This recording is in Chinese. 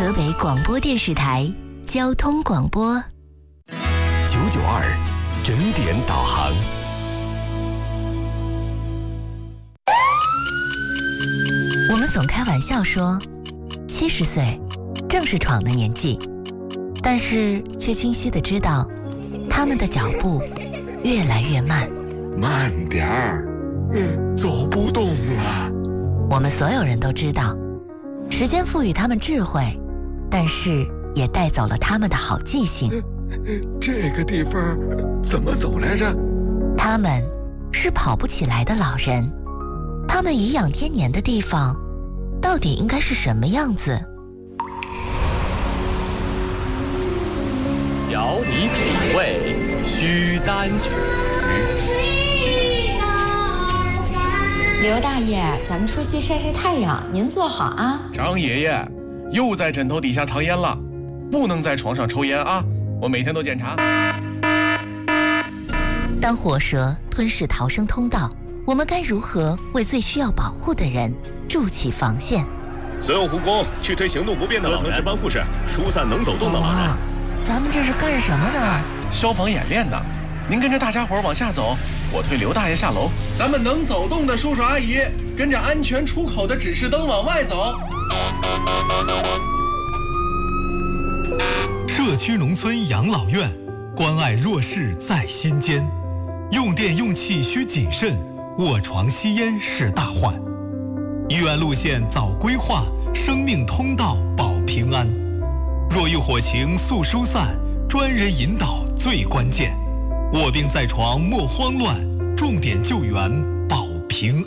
河北广播电视台交通广播 992整点导航。 我们总开玩笑说，70岁正是闯的年纪，但是却清晰地知道，他们的脚步越来越慢。 慢点儿，走不动了。 我们所有人都知道，时间赋予他们智慧，但是也带走了他们的好记性。 这个地方怎么走来着？ 他们是跑不起来的老人，他们颐养天年的地方到底应该是什么样子？ 调你品味，须丹曲。 刘大爷，咱们出去晒晒太阳，您坐好啊。 张爷爷，又在枕头底下藏烟了，不能在床上抽烟啊！我每天都检查。 当火蛇吞噬逃生通道，我们该如何为最需要保护的人筑起防线？ 所有护工去推行动不便的各层值班护士，疏散能走动的老人。 咱们这是干什么呢？ 消防演练呢。您跟着大家伙往下走，我推刘大爷下楼。咱们能走动的叔叔阿姨，跟着安全出口的指示灯往外走。 社区农村养老院，关爱弱势在心间。用电用气需谨慎，卧床吸烟是大患。医院路线早规划，生命通道保平安。若遇火情速疏散，专人引导最关键。卧病在床莫慌乱，重点救援